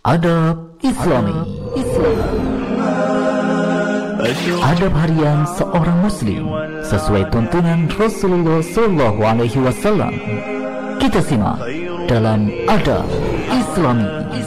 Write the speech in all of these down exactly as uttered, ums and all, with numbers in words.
Adab Islami. Adab harian seorang muslim sesuai tuntunan Rasulullah Shallallahu Alaihi Wasallam. Kita simak dalam Adab Islami.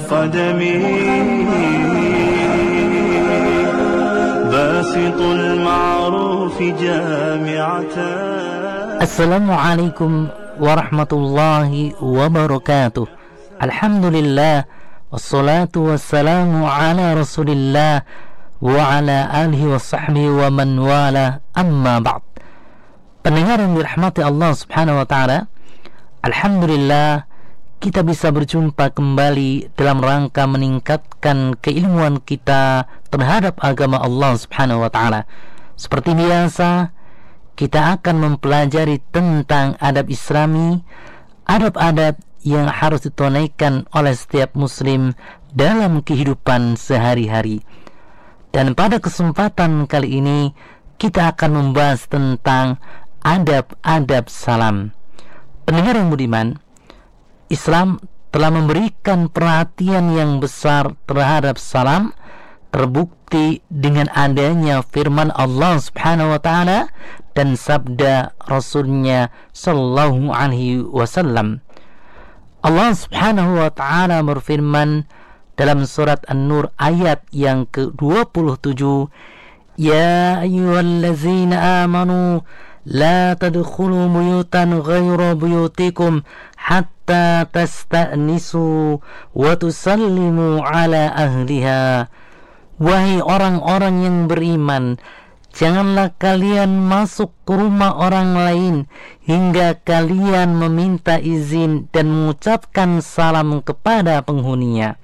Assalamualaikum warahmatullahi wabarakatuh. Alhamdulillah, wassalatu wassalamu ala rasulillah wa ala alihi wa sahbihi wa man wala, amma ba'd. Pendengar yang dirahmati Allah subhanahu wa ta'ala, alhamdulillah kita bisa berjumpa kembali dalam rangka meningkatkan keilmuan kita terhadap agama Allah subhanahu wa ta'ala. Seperti biasa, kita akan mempelajari tentang adab Islami, adab-adab yang harus ditunaikan oleh setiap muslim dalam kehidupan sehari-hari. Dan pada kesempatan kali ini kita akan membahas tentang adab-adab salam. Pendengar yang budiman, Islam telah memberikan perhatian yang besar terhadap salam, terbukti dengan adanya firman Allah subhanahu wa ta'ala dan sabda Rasulnya sallallahu alaihi wasallam. Allah subhanahu wa ta'ala berfirman dalam surat An-Nur ayat yang ke dua puluh tujuh, Ya ayyuhallazina amanu la tadkhulu buyutan ghayra buyutikum hatta tasta'nisu wa tusallimu ala ahliha. Wahai orang-orang yang beriman, janganlah kalian masuk ke rumah orang lain hingga kalian meminta izin dan mengucapkan salam kepada penghuninya.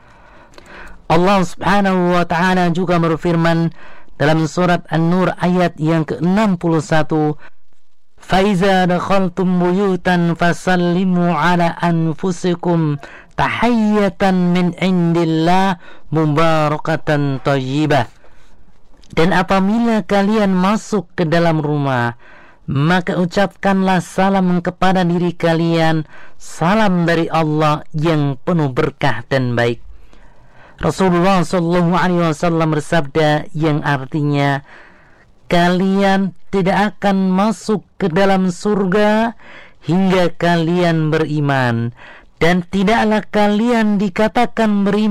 Allah subhanahu wa ta'ala juga berfirman dalam surat An-Nur ayat yang ke enam puluh satu, Faiza dakhaltum buyutan fasallimu ala anfusikum tahiyyatan min indillah mubarakatan thayyibah. Dan apabila kalian masuk ke dalam rumah, maka ucapkanlah salam kepada diri kalian, salam dari Allah yang penuh berkah dan baik. Rasulullah Shallallahu Alaihi Wasallam bersabda yang artinya, kalian tidak akan masuk ke dalam surga hingga kalian beriman, dan tidaklah kalian dikatakan beriman